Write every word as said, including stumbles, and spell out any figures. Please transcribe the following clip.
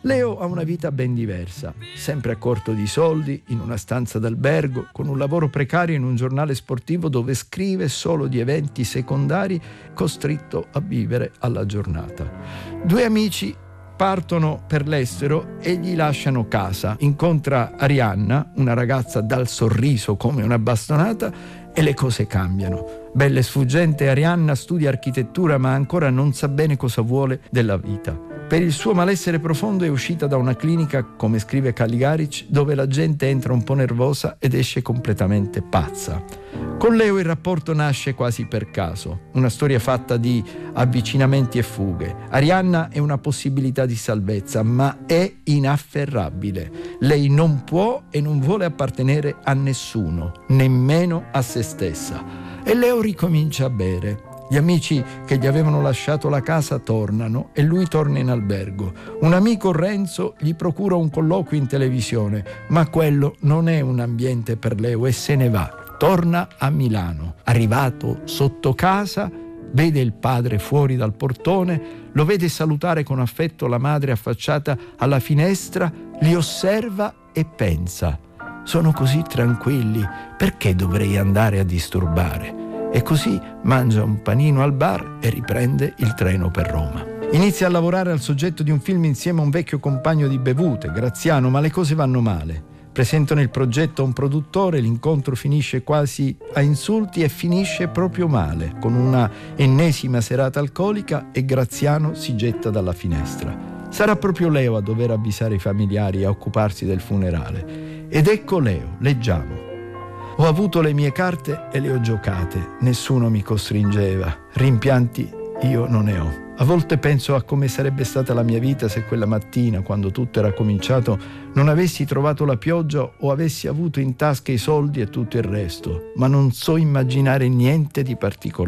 Leo ha una vita ben diversa, sempre a corto di soldi, in una stanza d'albergo, con un lavoro precario in un giornale sportivo dove scrive solo di eventi secondari, costretto a vivere alla giornata. Due amici partono per l'estero e gli lasciano casa. Incontra Arianna, una ragazza dal sorriso come una bastonata, e le cose cambiano. Bella e sfuggente, Arianna studia architettura ma ancora non sa bene cosa vuole della vita. Per il suo malessere profondo è uscita da una clinica, come scrive Caligaric, dove la gente entra un po' nervosa ed esce completamente pazza. Con Leo il rapporto nasce quasi per caso, una storia fatta di avvicinamenti e fughe. Arianna è una possibilità di salvezza, ma è inafferrabile. Lei non può e non vuole appartenere a nessuno, nemmeno a se stessa. E Leo ricomincia a bere. Gli amici che gli avevano lasciato la casa tornano e lui torna in albergo. Un amico, Renzo, gli procura un colloquio in televisione, ma quello non è un ambiente per Leo e se ne va. Torna a Milano. Arrivato sotto casa, vede il padre fuori dal portone, lo vede salutare con affetto la madre affacciata alla finestra, li osserva e pensa: sono così tranquilli, perché dovrei andare a disturbare? E così mangia un panino al bar e riprende il treno per Roma. Inizia a lavorare al soggetto di un film insieme a un vecchio compagno di bevute, Graziano, ma le cose vanno male. Presentano il progetto a un produttore, l'incontro finisce quasi a insulti e finisce proprio male, con una ennesima serata alcolica e Graziano si getta dalla finestra. Sarà proprio Leo a dover avvisare i familiari e a occuparsi del funerale. Ed ecco Leo, leggiamo. Ho avuto le mie carte e le ho giocate, nessuno mi costringeva, rimpianti io non ne ho. A volte penso a come sarebbe stata la mia vita se quella mattina, quando tutto era cominciato, non avessi trovato la pioggia o avessi avuto in tasca i soldi e tutto il resto, ma non so immaginare niente di particolare.